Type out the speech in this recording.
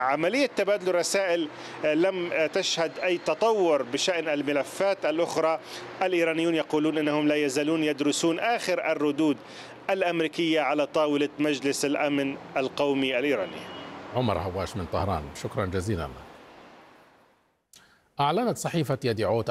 عملية تبادل الرسائل لم تشهد أي تطور بشأن الملفات الأخرى. الإيرانيون يقولون أنهم لا يزالون يدرسون آخر الردود الأمريكية على طاولة مجلس الأمن القومي الإيراني. عمر هواش من طهران، شكرا جزيلا. أعلنت صحيفة يدعوت